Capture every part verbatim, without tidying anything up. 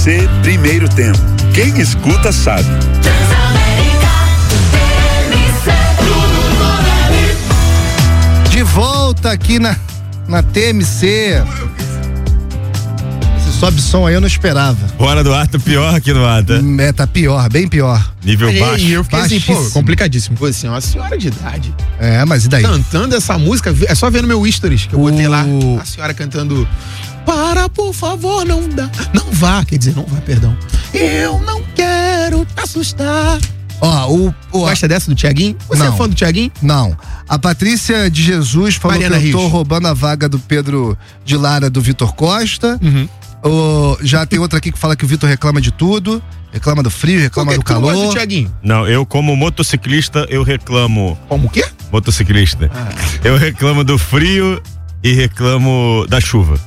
C, primeiro tempo. Quem escuta sabe. De volta aqui na, na T M C. Esse sobe som aí eu não esperava. Fora do ar tá pior aqui no ar, tá? É, tá pior, bem pior. Nível Aí, baixo. E eu fiquei assim, pô, Baixíssimo. complicadíssimo. Você é uma senhora de idade. É, mas e daí? Cantando essa música, é só ver no meu stories que eu botei O- lá, a senhora cantando para, por favor, não dá. Não vá, quer dizer, não vá, perdão. Eu não quero te assustar. Ó, o, o Gosta dessa do Thiaguinho? Você Não. é fã do Thiaguinho? Não. A Patrícia de Jesus falou Mariana que eu tô Rios. roubando a vaga do Pedro de Lara do Vitor Costa. Uhum. O, já tem outra aqui que fala que o Vitor reclama de tudo. Reclama do frio, reclama Por que do que tu não gosta calor. do Thiaguinho? Não, eu como motociclista, eu reclamo. Como o quê? Motociclista. Ah. Eu reclamo do frio e reclamo da chuva.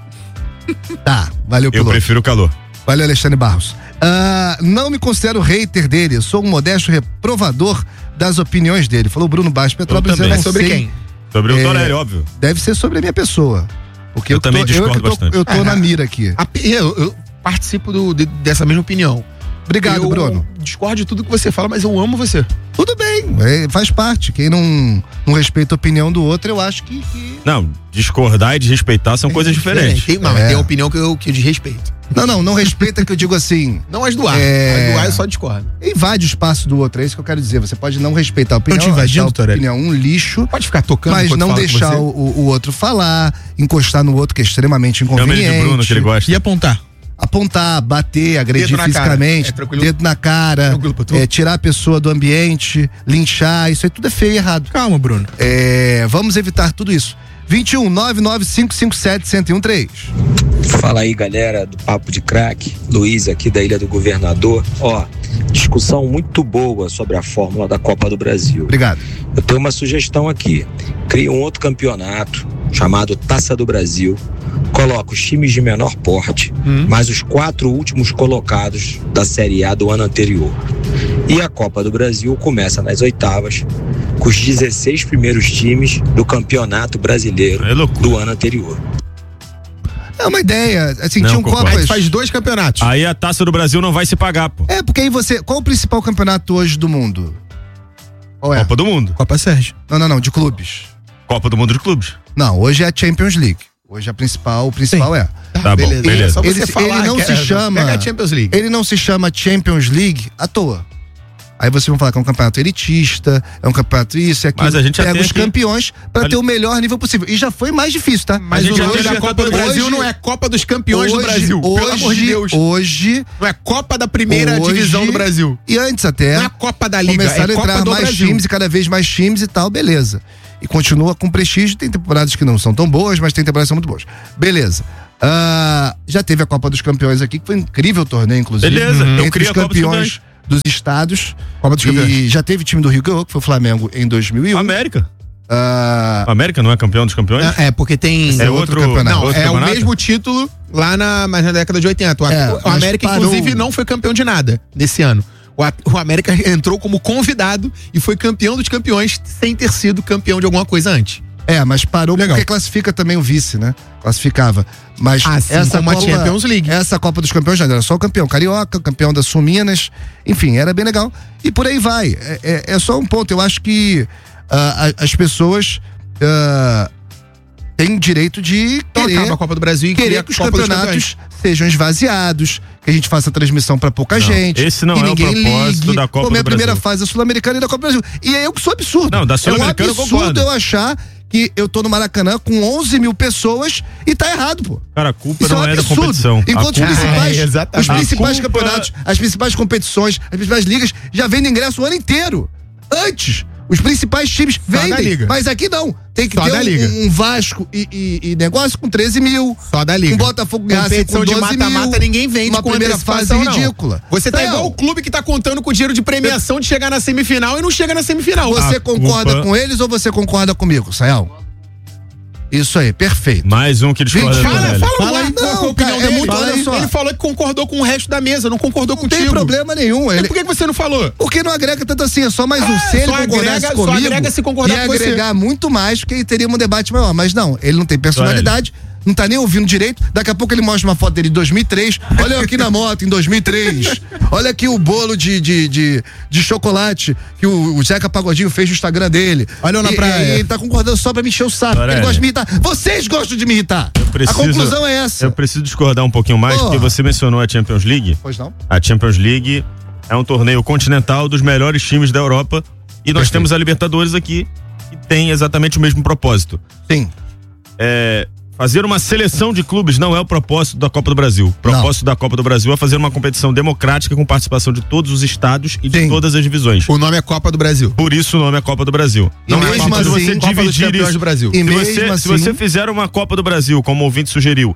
Tá, valeu Eu pelo. prefiro o calor. Valeu, Alexandre Barros. Ah, não me considero hater dele, sou um modesto reprovador das opiniões dele. Falou Bruno Baixo Petrópolis. também. não Mas sobre sei. quem? Sobre o É, Torelli, óbvio. Deve ser sobre a minha pessoa. Porque Eu eu, que também tô, eu, discordo que tô, bastante. eu tô Ah, na mira aqui. A- eu, eu participo do, de- dessa mesma opinião. Obrigado, eu Bruno. discordo de tudo que você fala, mas eu amo você. Tudo bem, é, faz parte. Quem não, não respeita a opinião do outro, eu acho que. que... Não, discordar e desrespeitar são coisas diferentes. Tem, não, É. tem a opinião que eu, que eu desrespeito. Não, não, não respeita que eu digo assim. Não as do ar. É. As do ar eu só discordo. Invade o espaço do outro, é isso que eu quero dizer. Você pode não respeitar a opinião, te invadindo, achar a Torelli? opinião um lixo, Pode ficar tocando mas enquanto não fala com deixar você? o, o outro falar, encostar no outro que é extremamente Chama ele inconveniente. de Bruno, que ele gosta. E apontar. Apontar, bater, agredir Dedo na cara. fisicamente, É tranquilo? dedo na cara, Tranquilo pra tu? é, tirar a pessoa do ambiente, linchar, isso aí tudo é feio e errado. Calma, Bruno. É, vamos evitar tudo isso. vinte e um, nove nove cinco cinco sete, zero um três. Fala aí, galera do Papo de Crack, Luiz aqui da Ilha do Governador. Ó, discussão muito boa sobre a fórmula da Copa do Brasil. Obrigado. Eu tenho uma sugestão aqui. Cria um outro campeonato chamado Taça do Brasil. Coloca os times de menor porte, Hum. mais os quatro últimos colocados da Série A do ano anterior. E a Copa do Brasil começa nas oitavas, com os dezesseis primeiros times do Campeonato Brasileiro É loucura. do ano anterior. É uma ideia, assim, Não, tinham concordo. Aí Copas. tu faz dois campeonatos. Aí a taça do Brasil não vai se pagar, pô. É, porque aí você. Qual o principal campeonato hoje do mundo? Qual é? Copa do Mundo. Copa Sérgio. Não, não, não, de clubes. Copa do Mundo de clubes. Não, hoje é a Champions League. Hoje a principal, o principal é. Tá bom, beleza. É só você Ele- falar ele não que se é- chama- Pega a Champions League. Ele não se chama Champions League à toa. Aí vocês vão falar que é um campeonato elitista, é um campeonato isso e aquilo. Mas a gente já pega tem os aqui- campeões pra Ali- ter o melhor nível possível. E já foi mais difícil, tá? Mas A gente o já nome teve da a Copa do Libertadores. Brasil Hoje- não é Copa dos Campeões do Hoje- Brasil. Pelo amor de Hoje, Deus. hoje Não é Copa da Primeira Hoje- Divisão do Brasil. e antes até. Não é Copa da Liga, Começaram é a Copa entrar do mais Brasil. times e cada vez mais times e tal, beleza. E continua com prestígio, tem temporadas que não são tão boas, mas tem temporadas que são muito boas. Beleza. Ah, já teve a Copa dos Campeões aqui, que foi um incrível torneio, inclusive. Beleza, eu entre queria os a Copa dos campeões dos estados. Copa dos Campeões. E já teve time do Rio que ganhou, que foi o Flamengo em dois mil e um. América. Ah, A América não é campeão dos campeões? É, é, porque tem. É outro outro campeonato. Não, outro é o campeonato? mesmo título lá na, mas na década de oitenta. O, É, o mas América, parou- inclusive, não foi campeão de nada nesse ano. O, A- o América entrou como convidado e foi campeão dos campeões sem ter sido campeão de alguma coisa antes. é, mas parou Legal. porque classifica também o vice, né? Classificava. Mas Assim essa como a Copa, Champions League. Essa Copa dos Campeões já era só o campeão carioca, campeão da Sul Minas, enfim, era bem legal. E por aí vai. É, é- é só um ponto. Eu acho que ah, a- as pessoas ah, têm direito de Então querer, acaba a Copa do Brasil e cria querer a que os Copa dos Campeões. campeonatos sejam esvaziados, que a gente faça transmissão pra pouca Não, gente. esse não que é o ninguém propósito ligue, da Copa como é a do primeira Brasil. fase da Sul-Americana e da Copa do Brasil. E é eu que sou absurdo. Não, da Sul-Americana é eu um absurdo concordo. eu achar que eu tô no Maracanã com onze mil pessoas e tá errado, pô. Cara, a culpa Isso não é um é da absurdo. competição. Enquanto A os culpa- principais, É, exatamente. os principais A culpa- campeonatos, as principais competições, as principais ligas já vendem ingresso o ano inteiro. Antes, os principais times da vendem. liga. Mas aqui não. Tem que Só ter da um, liga. um Vasco e, e- e negócio com treze mil. Só da Liga. Um Botafogo ganhasse Competição com de doze mata-mata mil, ninguém vende uma com primeira antecipação, fase não. ridícula. Você tá Não. igual o clube que tá contando com o dinheiro de premiação de chegar na semifinal e não chega na semifinal. Você A concorda culpa- com eles ou você concorda comigo, Sayão? Isso aí, perfeito. Mais um que discorda Gente, do Fala, Torelli. fala, Fala lá, aí. qual é a Não, opinião cara, é dele. muito- Fala olha aí. só. Ele falou que concordou com o resto da mesa, não concordou Não contigo. tem problema nenhum. Mas Ele, por que você não falou? Porque não agrega tanto assim, é só mais um. Ah, Se ele só concordasse agrega- só comigo, agrega se concordar ia com você. agregar muito mais, porque aí teria um debate maior. Mas não, ele não tem personalidade, não tá nem ouvindo direito. Daqui a pouco ele mostra uma foto dele de dois mil e três. Olha eu aqui na moto em dois mil e três. Olha aqui o bolo de, de, de, de chocolate que o, o Zeca Pagodinho fez no Instagram dele. Olha eu na e, praia. E ele tá concordando só pra me encher o saco. Agora Ele é. gosta de me irritar. Vocês gostam de me irritar. Preciso, a conclusão é essa. Eu preciso discordar um pouquinho mais, Oh. porque você mencionou a Champions League. Pois não? A Champions League é um torneio continental dos melhores times da Europa e nós Perfeito. temos a Libertadores aqui, que tem exatamente o mesmo propósito. Sim. É, fazer uma seleção de clubes não é o propósito da Copa do Brasil. O propósito da Copa do Brasil é fazer uma competição democrática com participação de todos os estados e de Sim. todas as divisões. O nome é Copa do Brasil. Por isso o nome é Copa do Brasil. E Não é mesmo fácil assim, você Copa dos dividir Campeões isso. do Brasil. E Se mesmo você, assim, se você fizer uma Copa do Brasil, como o ouvinte sugeriu,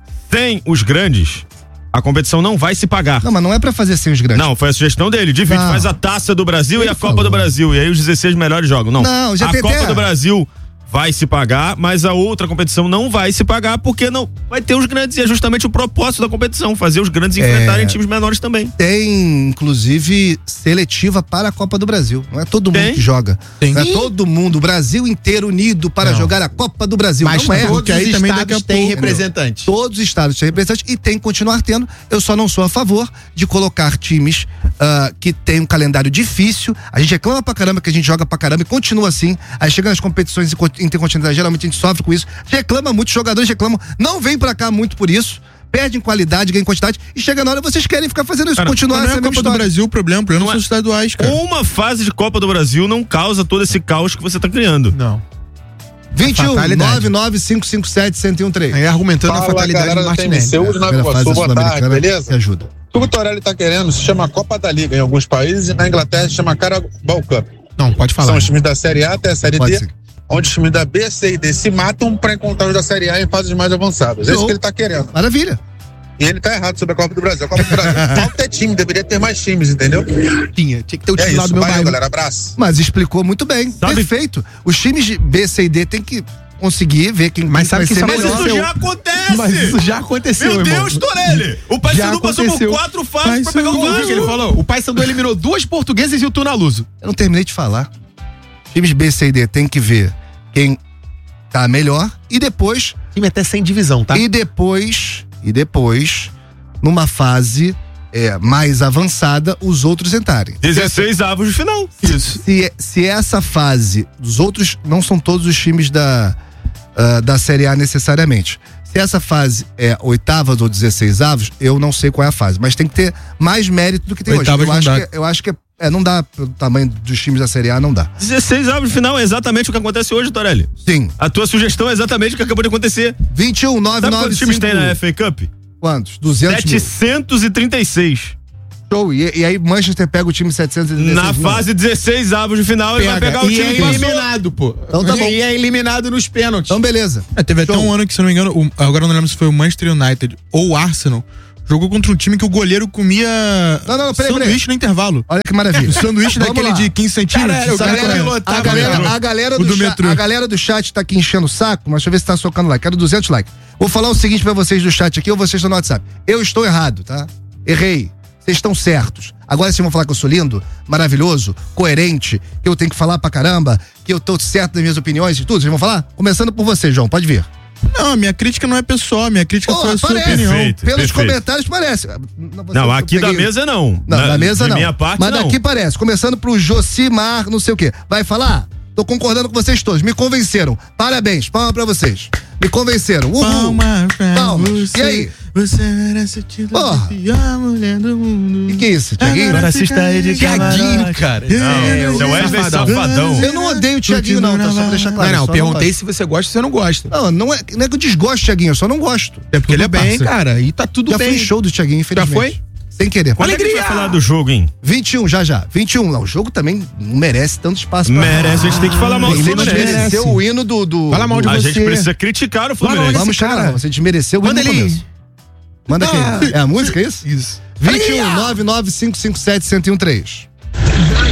sem os grandes, a competição não vai se pagar. Não, mas não é pra fazer sem os grandes. Não, foi a sugestão dele. Divide, Não. faz a Taça do Brasil Ele e a Copa falou. do Brasil. E aí os dezesseis melhores jogam. Não, Não, já a tem Copa até- do Brasil vai se pagar, mas a outra competição não vai se pagar porque não vai ter os grandes. E é justamente o propósito da competição, fazer os grandes enfrentarem times menores também. Tem, inclusive, seletiva para a Copa do Brasil. Não é todo mundo Tem? que joga. Tem. Não é todo mundo, o Brasil inteiro unido para Não. jogar a Copa do Brasil. Mas não é. todos Porque os aí também estados daqui a têm pouco, representantes. Todos os estados têm representantes e tem que continuar tendo. Eu só não sou a favor de colocar times ah, que têm um calendário difícil. A gente reclama pra caramba que a gente joga pra caramba e continua assim. Aí chega nas competições intercontinentais, geralmente a gente sofre com isso. Reclama muito, os jogadores reclamam. Não vem pra cá muito por isso. Perdem qualidade, ganham quantidade. E chega na hora, vocês querem ficar fazendo isso, Cara, continuar Não é essa a mesma Copa do história. Brasil o problema, o problema Não são é- os estaduais, cara. Uma fase de Copa do Brasil não causa todo esse caos que você tá criando. Não. vinte e um, Fatalidade. nove nove cinco cinco sete, um zero um três. Aí argumentando a Fala, fatalidade galera do da Martinelli. T M C, hoje na Primeira fase Iguaçu, da boa tarde, Sul-Americana, beleza? que ajuda. O que o Torelli tá querendo se chama Copa da Liga em alguns países e na Inglaterra se chama Carabao Cup. Não, pode falar. São os times da Série A até a Série Pode D, ser. onde os times da B, C e D se matam pra encontrar os da Série A em fases mais avançadas. É isso Show. que ele tá querendo. Maravilha. E ele tá errado sobre a Copa do Brasil. A Copa do Brasil falta é time, deveria ter mais times, entendeu? Tinha, tinha que ter o É time lá isso, do meu valeu, bairro. galera, abraço. Mas explicou muito bem. Sabe- Perfeito. Os times de B, C e D tem que conseguir ver quem, Mas quem sabe vai que ser isso é Mas melhor. isso já acontece! Mas isso já aconteceu, Meu irmão. Deus, Torelli! O Paysandu passou por aconteceu. quatro fases Mas pra pegar o isso- O que, que ele Vasco. falou? O Paysandu eliminou duas portuguesas e o Tunaluso. Eu não terminei de falar. Times B, C e D tem que ver quem tá melhor e depois, Time até sem divisão, tá? e depois, e depois, numa fase é, mais avançada, os outros entrarem. dezesseis avos de final. Isso. Se, se essa fase, os outros não são todos os times da, ah, da Série A necessariamente. Se essa fase é oitavas ou dezesseis avos, eu não sei qual é a fase, mas tem que ter mais mérito do que tem Oitavas hoje. Eu não acho, dá. que, eu acho que é, é, não dá pelo tamanho dos times da Série A, não dá. dezesseis avos de final é exatamente o que acontece hoje, Torelli. Sim. A tua sugestão é exatamente o que acabou de acontecer. vinte e um, nove Sabe nove quantos times cinco. tem na F A Cup? Quantos? duzentos mil. setecentos e trinta e seis. Show. E, e aí Manchester pega o time setecentos e dezesseis Na mil. fase dezesseis avos de final, ele vai pegar o e time é que passou. eliminado, pô. Então tá bom. E é eliminado nos pênaltis. Então beleza. É, teve até Show. um ano que, se eu não me engano, o- agora eu não lembro se foi o Manchester United ou o Arsenal, jogou contra um time que o goleiro comia Não, não, peraí, sanduíche peraí. no intervalo. Olha que maravilha. O sanduíche Vamos daquele lá. de quinze centímetros. Caralho, o sabe cara qual é? pilotava A galera, a, galera O do do cha- metrô. a galera do chat tá aqui enchendo o saco, mas deixa eu ver se tá socando like. Quero duzentos likes. Vou falar o seguinte pra vocês do chat aqui ou vocês estão no WhatsApp. Eu estou errado, tá? Errei. Vocês estão certos. Agora vocês vão falar que eu sou lindo, maravilhoso, coerente, que eu tenho que falar pra caramba, que eu tô certo nas minhas opiniões e tudo. Vocês vão falar? Começando por você, João. Pode vir. Não, minha crítica não é pessoal, minha crítica Porra, foi a sua parece. opinião. Perfeito. Pelos perfeito. comentários parece. Não, você- Não, eu aqui da peguei- mesa não. Não, Na- da mesa de não. minha parte, Mas não. daqui parece. Começando pro Josimar, não sei o quê. Vai falar? Tô concordando com vocês todos. Me convenceram. Parabéns. Palma pra vocês. Me convenceram. Uhul. Palma pra Palmas. você. E aí? Você merece o título Porra. de pior mulher do mundo. O que, que é isso, Tiaguinho? Agora Racista aí de Tiaguinho, cara. Não, é o Wesley Safadão. Eu não odeio o Tiaguinho, não, tá? Só pra deixar claro. Não, não, só perguntei gosto. se você gosta ou você não gosta. Não, não é, não é que eu desgosto do Tiaguinho, eu só não gosto. É porque ele é Tudo bem, passa. cara. E tá tudo Já bem. fui em show do Tiaguinho, infelizmente. foi? Sem querer. Quando é que a gente vai falar do jogo, hein? vinte e um, já já. vinte e um. Não, o jogo também não merece tanto espaço pra Merece, a gente tem que falar mal do Ele Fluminense. desmereceu o hino do. do Fala mal de do- A você. gente precisa criticar o Fluminense. Vamos chegar lá. Você desmereceu o hino Manda no ele. começo. Manda Ah. quem? É a música, é isso? Isso. vinte e um, nove nove cinco cinco sete, um zero um três.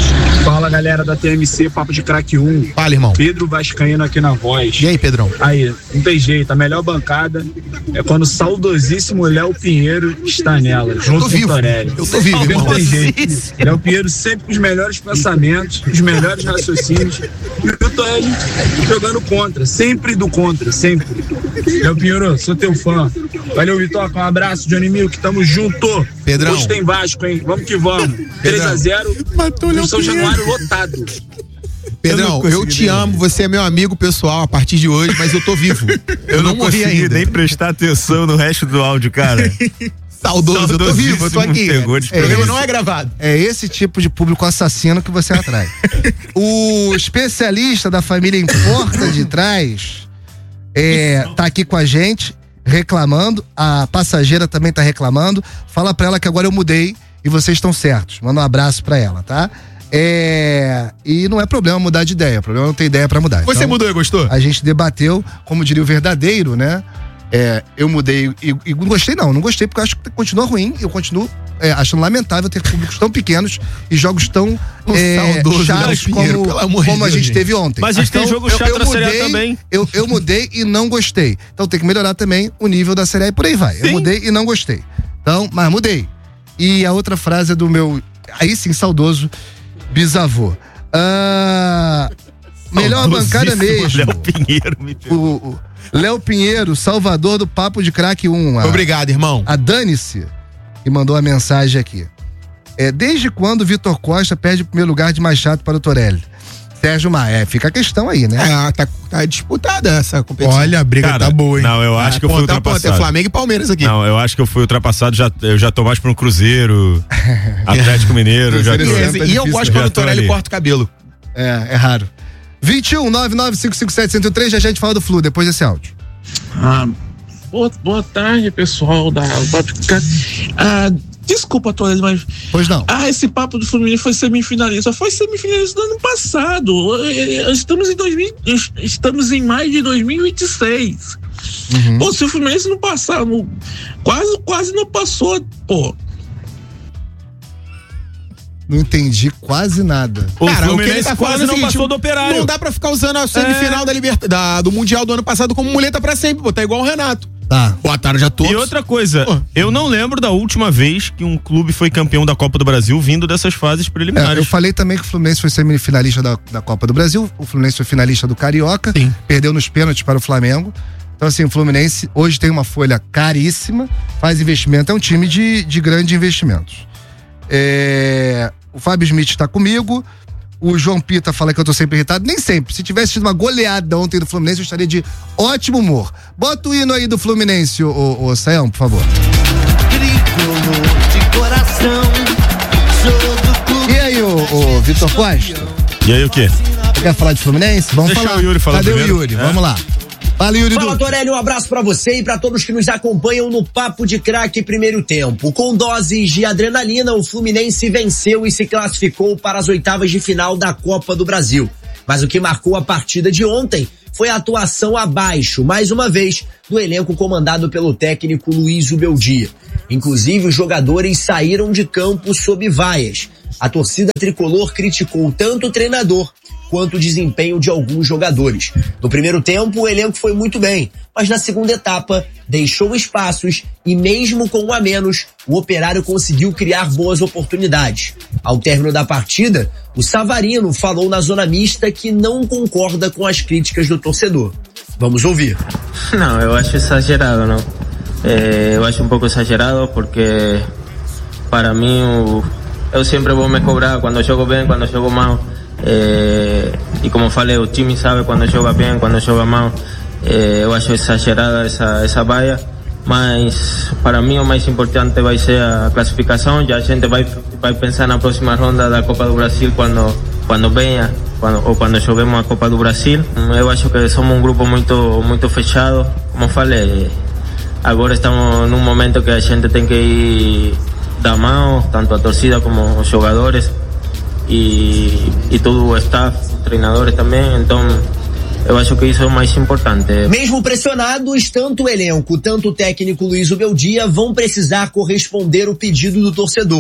Fala, galera da T M C, Papo de Craque um. Fala, irmão. Pedro Vascaíno aqui na voz. E aí, Pedrão? Aí, não tem jeito, a melhor bancada é quando o saudosíssimo Léo Pinheiro está nela, junto com o Torelli. Eu tô vivo, irmão. Não tem jeito. Léo Pinheiro sempre com os melhores pensamentos, os melhores raciocínios. E o Torelli jogando contra, sempre do contra, sempre. Léo Pinheiro, sou teu fã. Valeu, Vitor, um abraço, Johnny Milk, tamo junto. Pedrão. Hoje tem Vasco, hein? Vamos que vamos. três a zero, no São Januário lotado. Pedrão, eu, eu te amo, você é meu amigo pessoal a partir de hoje, mas eu tô vivo. Eu, eu não, não morri ainda. Nem prestar atenção no resto do áudio, cara. Saudoso, eu tô vivo, eu tô aqui. É, o programa não é gravado. É esse tipo de público assassino que você atrai. O especialista da família em Porta de Trás é, tá aqui com a gente, reclamando. A passageira também tá reclamando. Fala pra ela que agora eu mudei e vocês estão certos. Manda um abraço pra ela, tá? É, e não é problema mudar de ideia, o problema é não ter ideia pra mudar. Você então, mudou e gostou? A gente debateu, como diria o verdadeiro, né? É, eu mudei e, e não gostei não, não gostei porque eu acho que continua ruim, eu continuo é, achando lamentável ter públicos tão pequenos e jogos tão é, chatos Pinheiro, como, como a gente gente. teve ontem. Mas a gente então, tem jogo chato eu, eu na mudei, Série A também. Eu, eu mudei e não gostei, então tem que melhorar também o nível da Série A e por aí vai. Sim. Eu mudei e não gostei, então, mas mudei. E a outra frase é do meu, aí sim, saudoso bisavô. Ah, melhor bancada mesmo. Léo Pinheiro, me o, o Léo Pinheiro, salvador do Papo de Craque um. A, Obrigado, irmão. A Dane-se, que mandou a mensagem aqui. É, desde quando o Vitor Costa perde o primeiro lugar de mais chato para o Torelli? Sérgio Maia, é, fica a questão aí, né? É, tá, tá disputada essa competição. Olha, a briga Cara, tá boa, hein? Não, eu acho ah, que eu fui ponta, ultrapassado. É Flamengo e Palmeiras aqui. Não, eu acho que eu fui ultrapassado, já, eu já tô mais pra um Cruzeiro, Atlético Mineiro. já tô, e, e eu gosto quando o Torelli corta o cabelo. É, é raro. vinte e um, nove nove cinco cinco sete, zero três, já a gente fala do Flu, depois desse áudio. Ah, boa, boa tarde, pessoal da ah, desculpa, Torelli, mas. Pois não. Ah, esse papo do Fluminense foi semifinalista. Foi semifinalista do ano passado. Estamos em, dois mil, estamos em maio de dois mil e vinte e seis. Uhum. Pô, se o Fluminense não passar, não, quase, quase não passou, pô. Não entendi quase nada. O Cara, Fluminense o que ele tá quase não seguinte, passou do Operário. Não dá pra ficar usando a semifinal é. da, liberta, da do Mundial do ano passado como muleta pra sempre, pô. Tá igual o Renato. Tá. Boa tarde a todos. E outra coisa, Pô. eu não lembro da última vez que um clube foi campeão da Copa do Brasil vindo dessas fases preliminares. É, eu falei também que o Fluminense foi semifinalista da, da Copa do Brasil, o Fluminense foi finalista do Carioca, Sim. perdeu nos pênaltis para o Flamengo. Então assim, o Fluminense hoje tem uma folha caríssima, faz investimento, é um time de, de grandes investimentos. É, o Fábio Smith está comigo. O João Pita fala que eu tô sempre irritado. Nem sempre. Se tivesse tido uma goleada ontem do Fluminense, eu estaria de ótimo humor. Bota o hino aí do Fluminense, ô, ô, ô Sayão, por favor. De coração, e aí, ô, ô Vitor Costa? E aí, o quê? Você quer falar de Fluminense? Vamos Deixa falar. o Yuri falar Cadê primeiro? o Yuri? É. Vamos lá. Fala, Yuri. Fala, Torelli, um abraço pra você e pra todos que nos acompanham no Papo de Craque primeiro tempo. Com doses de adrenalina, o Fluminense venceu e se classificou para as oitavas de final da Copa do Brasil. Mas o que marcou a partida de ontem foi a atuação abaixo, mais uma vez, do elenco comandado pelo técnico Luiz Ubeldia. Inclusive, os jogadores saíram de campo sob vaias. A torcida tricolor criticou tanto o treinador quanto o desempenho de alguns jogadores. No primeiro tempo, o elenco foi muito bem, mas na segunda etapa deixou espaços e mesmo com um a menos, o Operário conseguiu criar boas oportunidades. Ao término da partida, o Savarino falou na zona mista que não concorda com as críticas do torcedor. Vamos ouvir. Não, eu acho exagerado, não. É, eu acho um pouco exagerado porque para mim o, eu sempre vou me cobrar quando jogo bem, quando jogo mal. É, e como falei, o time sabe quando joga bem, quando joga mal. É, eu acho exagerada essa, essa baia, mas para mim o mais importante vai ser a classificação. Já a gente vai, vai pensar na próxima ronda da Copa do Brasil quando, quando venha, quando, ou quando joguemos a Copa do Brasil. Eu acho que somos um grupo muito, muito fechado. Como falei, agora estamos num momento que a gente tem que ir da mão, tanto a torcida como os jogadores. E, e todo o staff, treinadores também, então eu acho que isso é o mais importante. Mesmo pressionados, tanto o elenco, tanto o técnico Luiz Ubeldia vão precisar corresponder o pedido do torcedor.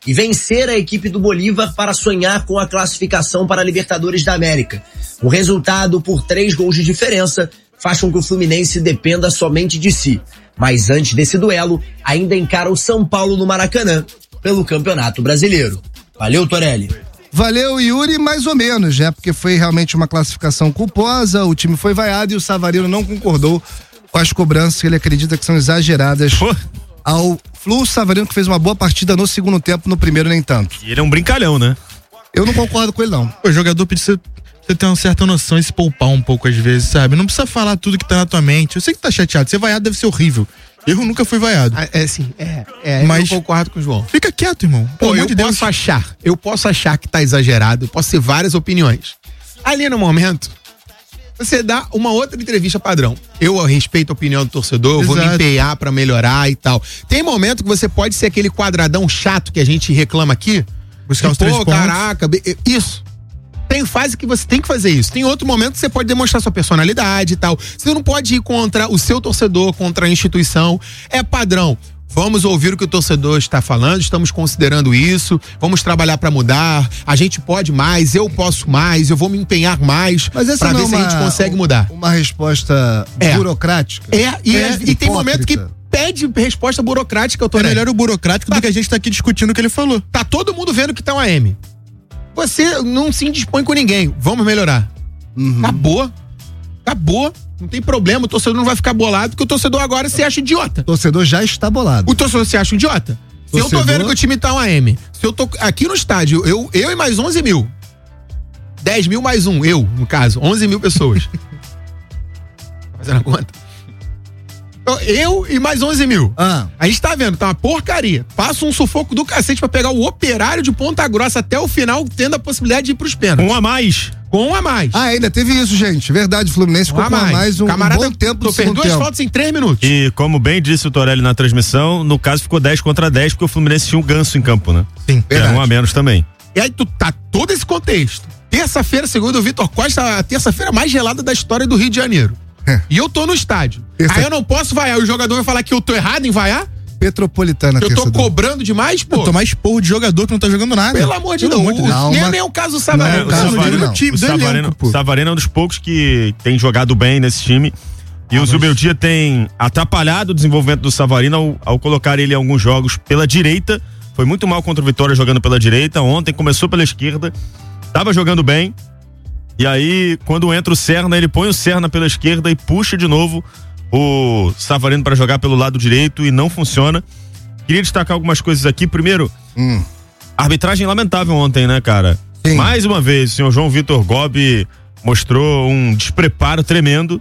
e vencer a equipe do Bolívar para sonhar com a classificação para a Libertadores da América. O resultado por três gols de diferença faz com que o Fluminense dependa somente de si. Mas antes desse duelo, ainda encara o São Paulo no Maracanã pelo Campeonato Brasileiro. Valeu, Torelli. Valeu, Yuri, mais ou menos, né? Porque foi realmente uma classificação culposa, o time foi vaiado e o Savarino não concordou com as cobranças que ele acredita que são exageradas Pô. ao Flu. Savarino que fez uma boa partida no segundo tempo, no primeiro nem tanto. E ele é um brincalhão, né? Eu não concordo com ele, não. O jogador precisa você ter uma certa noção e se poupar um pouco às vezes, sabe? Não precisa falar tudo que tá na tua mente. Eu sei que tá chateado, ser vaiado deve ser horrível. Eu nunca fui vaiado. É, é sim, é, é. Mas eu concordo com o João. Fica quieto, irmão. Pô, eu de posso Deus. achar, eu posso achar que tá exagerado, eu posso ter várias opiniões. Ali no momento, você dá uma outra entrevista padrão. Eu respeito a opinião do torcedor, eu vou me empenhar pra melhorar e tal. Tem momento que você pode ser aquele quadradão chato que a gente reclama aqui. Buscar os pô, três pontos. Caraca, isso. Tem fase que você tem que fazer isso. Tem outro momento que você pode demonstrar sua personalidade e tal. Você não pode ir contra o seu torcedor, contra a instituição. É padrão. Vamos ouvir o que o torcedor está falando, estamos considerando isso, vamos trabalhar para mudar, a gente pode mais, eu posso mais, eu vou me empenhar mais para ver é se a gente consegue mudar. Uma resposta é. burocrática. É, e, é, e tem momento que pede resposta burocrática, eu tô É melhor o burocrático tá, do que a gente tá aqui discutindo o que ele falou. Tá todo mundo vendo que tá um A M. Você não se indispõe com ninguém. Vamos melhorar. Uhum. Acabou. Acabou. Não tem problema. O torcedor não vai ficar bolado, porque o torcedor agora se acha idiota. O torcedor já está bolado. O torcedor se acha um idiota. Se torcedor... eu tô vendo que o time tá um A M, se eu tô aqui no estádio, eu, eu e mais onze mil. dez mil mais um, eu, no caso. onze mil pessoas. Fazendo a conta. Eu e mais onze mil. Ah. A gente tá vendo, tá uma porcaria. Passa um sufoco do cacete pra pegar o Operário de Ponta Grossa até o final, tendo a possibilidade de ir pros pênaltis. Um a mais. Com um a mais. Ah, ainda teve isso, gente. Verdade, o Fluminense ficou um com a mais um, Camarada, um bom tempo do fez duas tempo. faltas em três minutos. E como bem disse o Torelli na transmissão, no caso ficou dez contra dez, porque o Fluminense tinha um Ganso em campo, né? Sim, era um a menos também. E aí tu tá todo esse contexto. Terça-feira, segundo o Vitor Costa, a terça-feira mais gelada da história do Rio de Janeiro. É. E eu tô no estádio. Esse aí eu não posso vaiar. O jogador vai falar que eu tô errado em vaiar? Petropolitana. Eu tô cobrando demais, pô. Eu tô mais porro de jogador que não tá jogando nada. Pelo amor de Deus. Nem é nem o caso do Savarino. O Savarino, o Savarino é um dos poucos que tem jogado bem nesse time. E ah, o Zubeldia tem atrapalhado o desenvolvimento do Savarino ao, ao colocar ele em alguns jogos pela direita. Foi muito mal contra o Vitória jogando pela direita. Ontem começou pela esquerda. Tava jogando bem. E aí, quando entra o Serna, ele põe o Serna pela esquerda e puxa de novo o Savarino para jogar pelo lado direito e não funciona. Queria destacar algumas coisas aqui. Primeiro, hum. arbitragem lamentável ontem, né, cara? Sim. Mais uma vez, o senhor João Vitor Gobi mostrou um despreparo tremendo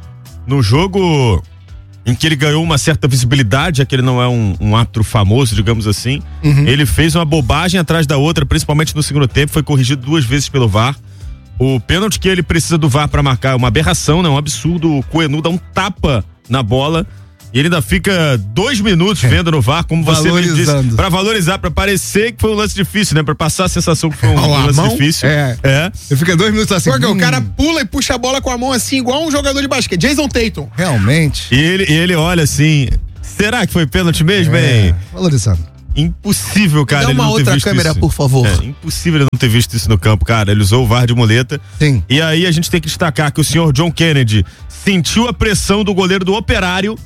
no jogo em que ele ganhou uma certa visibilidade, já que ele não é um, um árbitro famoso, digamos assim. Uhum. Ele fez uma bobagem atrás da outra, principalmente no segundo tempo, foi corrigido duas vezes pelo V A R. O pênalti que ele precisa do V A R para marcar é uma aberração, não é um absurdo. O Coenu dá um tapa na bola e ele ainda fica dois minutos é. vendo no V A R, como você me disse, para valorizar, para parecer que foi um lance difícil, né? Para passar a sensação que foi um, um lance mão, difícil. É. é. Ele fica dois minutos assim. Porque hum. o cara pula e puxa a bola com a mão assim, igual um jogador de basquete, Jason Tatum. Realmente. E ele, ele olha assim, será que foi pênalti mesmo, é. hein? Valorizando. Impossível, cara. Dá uma ele não outra ter visto câmera, isso. por favor. É, impossível ele não ter visto isso no campo, cara. Ele usou o V A R de muleta. Sim. E aí a gente tem que destacar que o senhor John Kennedy sentiu a pressão do goleiro do Operário.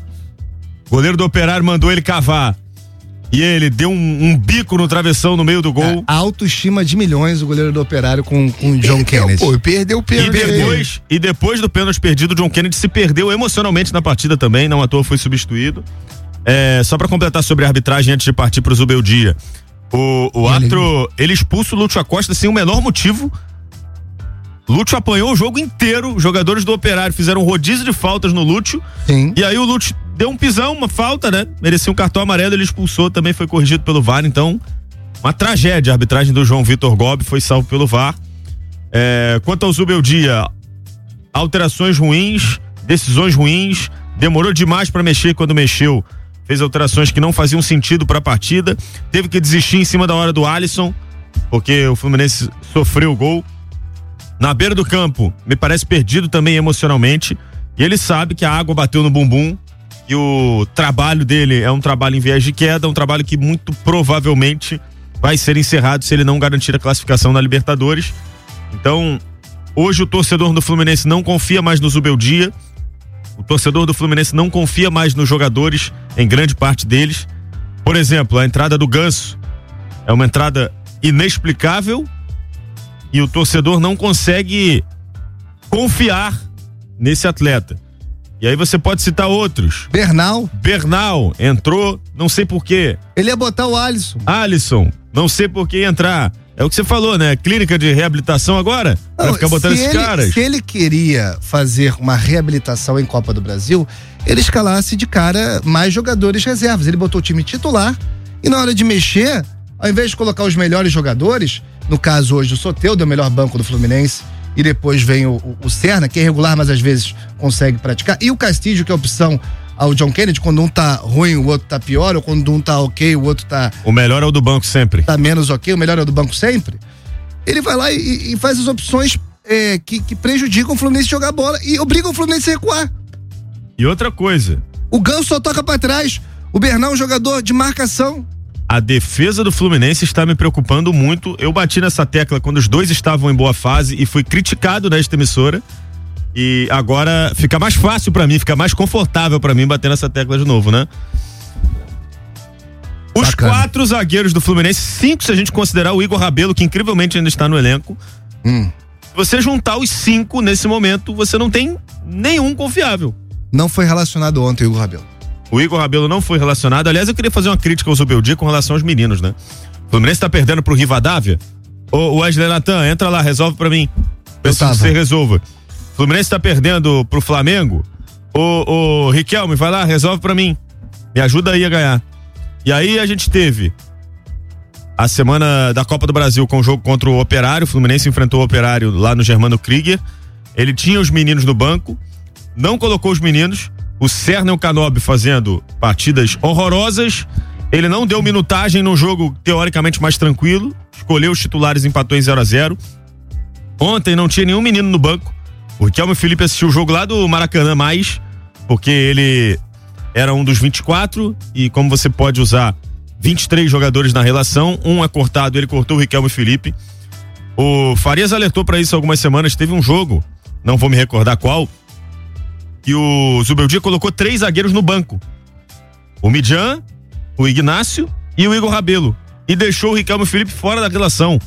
O goleiro do Operário mandou ele cavar. E ele deu um, um bico no travessão no meio do gol. É, autoestima de milhões o goleiro do Operário com, com o John Kennedy. Pô, perdeu o pênalti. E depois, e depois do pênalti perdido, o John Kennedy se perdeu emocionalmente na partida também. Não à toa foi substituído. É, só pra completar sobre a arbitragem antes de partir pro Zubeldia. O, o árbitro, ele expulsa o Lúcio Acosta sem o menor motivo. Lúcio apanhou o jogo inteiro. Os jogadores do Operário fizeram um rodízio de faltas no Lúcio. Sim. E aí o Lúcio deu um pisão, uma falta, né? Merecia um cartão amarelo, ele expulsou, também foi corrigido pelo V A R. Então, uma tragédia. A arbitragem do João Vitor Gobi foi salvo pelo V A R. É, quanto ao Zubeldia, alterações ruins, decisões ruins, demorou demais pra mexer. Quando mexeu, fez alterações que não faziam sentido para a partida, teve que desistir em cima da hora do Alisson, porque o Fluminense sofreu o gol. Na beira do campo, me parece perdido também emocionalmente, e ele sabe que a água bateu no bumbum, e o trabalho dele é um trabalho em viés de queda, um trabalho que muito provavelmente vai ser encerrado se ele não garantir a classificação na Libertadores. Então, hoje o torcedor do Fluminense não confia mais no Zubeldia, o torcedor do Fluminense não confia mais nos jogadores, em grande parte deles. Por exemplo, a entrada do Ganso é uma entrada inexplicável e o torcedor não consegue confiar nesse atleta. E aí você pode citar outros. Bernal. Bernal entrou, não sei por quê. Ele ia botar o Alisson. Alisson, não sei por que ia entrar. É o que você falou, né? Clínica de reabilitação agora? Não, pra ficar botando esses ele, caras. Se ele queria fazer uma reabilitação em Copa do Brasil, ele escalasse de cara mais jogadores reservas. Ele botou o time titular e na hora de mexer, ao invés de colocar os melhores jogadores, no caso hoje o Soteldo é o melhor banco do Fluminense, e depois vem o, o, o Serna, que é regular, mas às vezes consegue praticar, e o Castilho, que é a opção ao John Kennedy, quando um tá ruim, o outro tá pior, ou quando um tá ok, o outro tá... O melhor é o do banco sempre. Tá menos ok, o melhor é o do banco sempre. Ele vai lá e, e faz as opções é, que, que prejudicam o Fluminense jogar bola e obrigam o Fluminense a recuar. E outra coisa... O Ganso só toca pra trás, o Bernal é um jogador de marcação. A defesa do Fluminense está me preocupando muito. Eu bati nessa tecla quando os dois estavam em boa fase e fui criticado nesta emissora. E agora fica mais fácil pra mim, fica mais confortável pra mim bater nessa tecla de novo, né? Os Bacana. quatro zagueiros do Fluminense, cinco se a gente considerar o Igor Rabelo, que incrivelmente ainda está no elenco. Hum. Se você juntar os cinco nesse momento, você não tem nenhum confiável. Não foi relacionado ontem o Igor Rabelo. O Igor Rabelo não foi relacionado. Aliás, eu queria fazer uma crítica ao Zubeldia com relação aos meninos, né? O Fluminense tá perdendo pro Rivadavia. Ô, Wesley Natan, entra lá, resolve pra mim. Preciso que você resolva. O Fluminense tá perdendo pro Flamengo. Ô, ô, Riquelme, vai lá, resolve pra mim. Me ajuda aí a ganhar. E aí a gente teve a semana da Copa do Brasil com o jogo contra o Operário. O Fluminense enfrentou o Operário lá no Germano Krieger. Ele tinha os meninos no banco, não colocou os meninos. O Serna e o Canobi fazendo partidas horrorosas. Ele não deu minutagem num jogo teoricamente mais tranquilo. Escolheu os titulares, empatou em zero a zero. Ontem não tinha nenhum menino no banco. O Riquelme Felipe assistiu o jogo lá do Maracanã mais, porque ele era um dos vinte e quatro e como você pode usar vinte e três jogadores na relação, um é cortado, ele cortou o Riquelme Felipe. O Farias alertou pra isso há algumas semanas. Teve um jogo, não vou me recordar qual, e o Zubeldia colocou três zagueiros no banco. O Midjan, o Ignácio e o Igor Rabelo. E deixou o Riquelme Felipe fora da relação.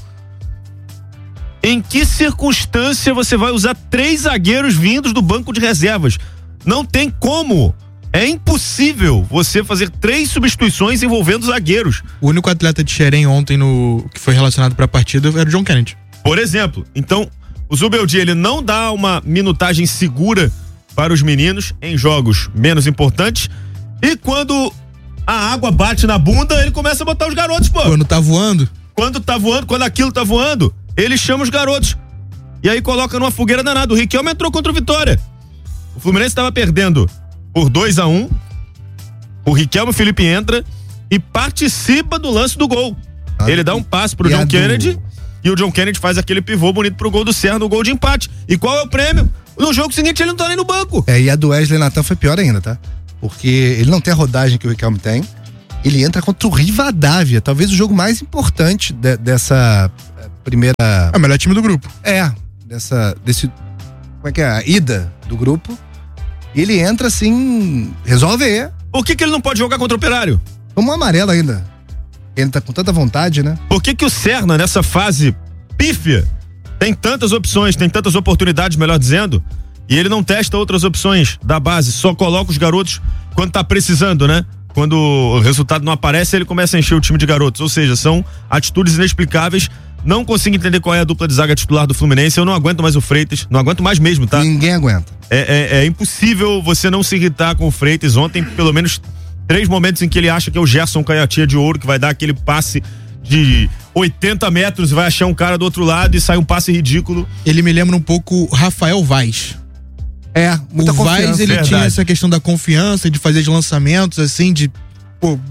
Em que circunstância você vai usar três zagueiros vindos do banco de reservas? Não tem como. É impossível você fazer três substituições envolvendo zagueiros. O único atleta de Xerém ontem no, que foi relacionado para a partida era o John Kennedy. Por exemplo, então, o Zubeldia, ele não dá uma minutagem segura para os meninos em jogos menos importantes, e quando a água bate na bunda, ele começa a botar os garotos, pô. Quando tá voando. Quando tá voando, quando aquilo tá voando, ele chama os garotos. E aí coloca numa fogueira danada. O Riquelme entrou contra o Vitória. O Fluminense estava perdendo por dois a um. O Riquelme Felipe entra e participa do lance do gol. Ah, ele dá um passe pro John Kennedy do... e o John Kennedy faz aquele pivô bonito pro gol do Serra, no gol de empate. E qual é o prêmio? No jogo seguinte ele não tá nem no banco. É, e a do Wesley Natan foi pior ainda, tá? Porque ele não tem a rodagem que o Riquelme tem. Ele entra contra o Rivadavia, talvez o jogo mais importante de, dessa primeira... É o melhor time do grupo. É, dessa, desse, como é que é, a ida do grupo. E ele entra assim, resolve. Por que que ele não pode jogar contra o Operário? Tomou um amarelo ainda. Ele tá com tanta vontade, né? Por que que o Serna, nessa fase pífia, tem tantas opções, tem tantas oportunidades, melhor dizendo, e ele não testa outras opções da base, só coloca os garotos quando tá precisando, né? Quando o resultado não aparece, ele começa a encher o time de garotos. Ou seja, são atitudes inexplicáveis. Não consigo entender qual é a dupla de zaga titular do Fluminense. Eu não aguento mais o Freitas, não aguento mais mesmo, tá? Ninguém aguenta. É, é, é impossível você não se irritar com o Freitas. Ontem, pelo menos três momentos em que ele acha que é o Gerson Canhotinha de Ouro, que vai dar aquele passe de oitenta metros, vai achar um cara do outro lado e sai um passe ridículo. Ele me lembra um pouco Rafael Vaz. É, muita o confiança. Vaz, ele Verdade. tinha essa questão da confiança, de fazer de lançamentos, assim, de pô,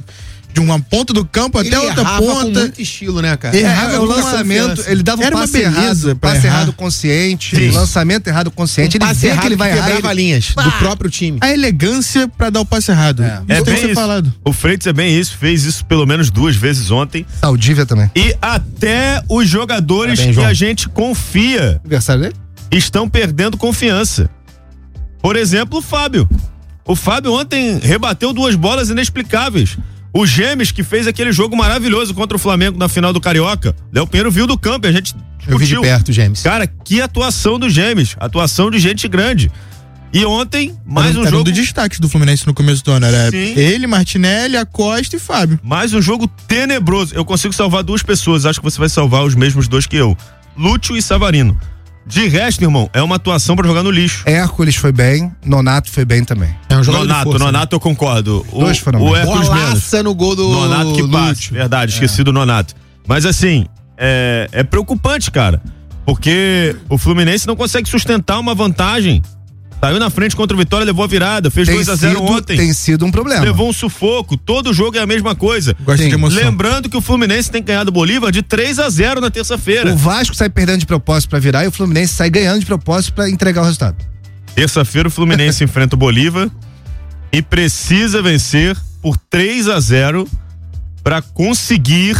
de uma ponta do campo ele até outra errava ponta. Com muito estilo, né, cara? Errava é, o lançamento, ele dava um Era passe errado, passe errar. errado consciente, Sim. lançamento errado consciente, um ele vê que ele vai errar. Quebrava ele... linhas Pá. do próprio time. A elegância pra dar o passe errado. É, é bem isso. Falado. O Freitas é bem isso, fez isso pelo menos duas vezes ontem. Saldívia também. E até os jogadores é bem, que a gente confia Aniversário dele? estão perdendo confiança. Por exemplo, o Fábio. O Fábio ontem rebateu duas bolas inexplicáveis. O Gêmeos, que fez aquele jogo maravilhoso contra o Flamengo na final do Carioca. Léo Pinheiro viu do campo e a gente discutiu. Eu vi de perto o Gêmeos. Cara, que atuação do Gêmeos. Atuação de gente grande. E ontem, mais um era jogo... um dos destaques do Fluminense no começo do ano. Era Sim. ele, Martinelli, Acosta e Fábio. Mais um jogo tenebroso. Eu consigo salvar duas pessoas. Acho que você vai salvar os mesmos dois que eu. Lúcio e Savarino. De resto, irmão, é uma atuação pra jogar no lixo. Hércules foi bem, Nonato foi bem também. É um jogador Nonato, de força, Nonato né? eu concordo. O, Dois foram o Hércules menos. no gol do Nonato que bate, verdade, é. esqueci do Nonato. Mas assim, é, é preocupante, cara, porque o Fluminense não consegue sustentar uma vantagem. Saiu na frente contra o Vitória, levou a virada, fez dois a zero ontem. Tem sido um problema. Levou um sufoco, todo jogo é a mesma coisa. Gosto de emoção. Lembrando que o Fluminense tem ganhado o Bolívar de três a zero na terça-feira. O Vasco sai perdendo de propósito pra virar e o Fluminense sai ganhando de propósito pra entregar o resultado. Terça-feira o Fluminense enfrenta o Bolívar e precisa vencer por três a zero pra conseguir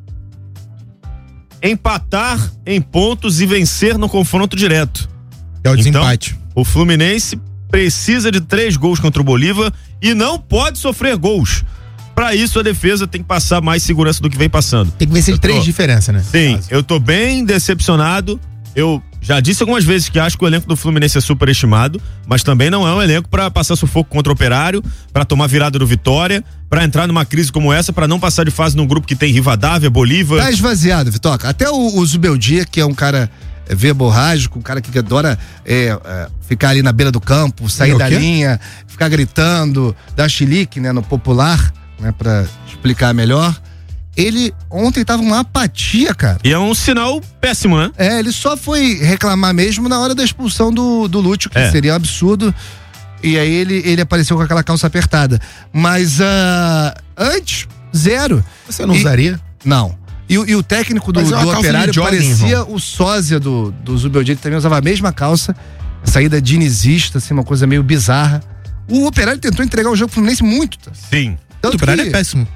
empatar em pontos e vencer no confronto direto. É o desempate. Então, o Fluminense precisa de três gols contra o Bolívar e não pode sofrer gols. Para isso, a defesa tem que passar mais segurança do que vem passando. Tem que vencer de três diferenças, né? Sim, eu tô bem decepcionado. Eu já disse algumas vezes que acho que o elenco do Fluminense é superestimado, mas também não é um elenco para passar sufoco contra o Operário, para tomar virada do Vitória, para entrar numa crise como essa, para não passar de fase num grupo que tem Rivadavia, Bolívar. Tá esvaziado, Vitoca. Até o, o Zubeldia, que é um cara É verborrágico, um cara que adora é, é, ficar ali na beira do campo, sair da linha, ficar gritando, dar chilique, né, no popular, né, pra explicar melhor. Ele ontem tava uma apatia, cara. E é um sinal péssimo, né? É, ele só foi reclamar mesmo na hora da expulsão do, do Lúcio, que é. seria um absurdo. E aí ele, ele apareceu com aquela calça apertada. Mas uh, antes, zero. Você não e, usaria? Não. E, e o técnico do, do Operário jogging, parecia irmão. o sósia do, do Zubeldia, que também usava a mesma calça, saída dinizista, assim, uma coisa meio bizarra. O Operário tentou entregar o jogo pro Fluminense muito, tá? Sim. Tanto o Operário que, é péssimo.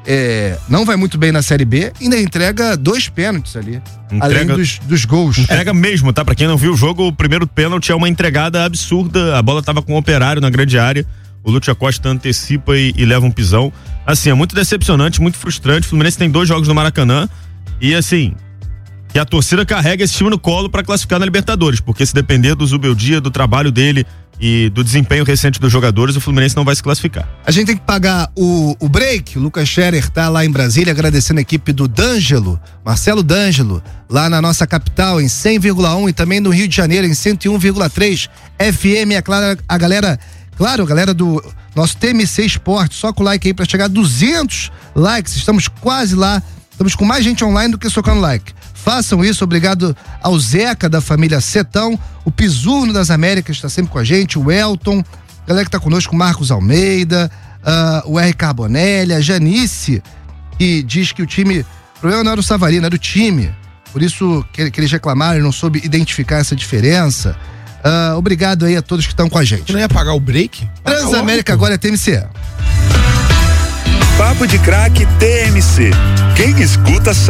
É, não vai muito bem na Série B, ainda entrega dois pênaltis ali, entrega, além dos, dos gols. Entrega é. mesmo, tá? Pra quem não viu o jogo, o primeiro pênalti é uma entregada absurda, a bola tava com o Operário na grande área, o Lúcio Acosta antecipa e, e leva um pisão. Assim, é muito decepcionante, muito frustrante. O Fluminense tem dois jogos no Maracanã e assim, que a torcida carrega esse time no colo pra classificar na Libertadores, porque se depender do Zubeldia, do trabalho dele e do desempenho recente dos jogadores, o Fluminense não vai se classificar. A gente tem que pagar o, o break. O Lucas Scherer tá lá em Brasília agradecendo a equipe do D'Angelo, Marcelo D'Angelo, lá na nossa capital em cem vírgula um e também no Rio de Janeiro em cento e um vírgula três F M. É claro, a galera, claro, a galera do nosso T M C Esporte, só com o like aí pra chegar a duzentos likes. Estamos quase lá. Estamos com mais gente online do que socando like. Façam isso, obrigado ao Zeca da família Setão, o Pisurno das Américas está sempre com a gente, o Elton, a galera que está conosco, o Marcos Almeida, uh, o R. Carbonelli, a Janice, que diz que o time, o problema não era o Savarino, era o time, por isso que, que eles reclamaram, ele não soube identificar essa diferença. Uh, obrigado aí a todos que estão com a gente. Você não ia pagar o break? Transamérica agora é T M C. Papo de Craque T M C. Quem escuta sabe.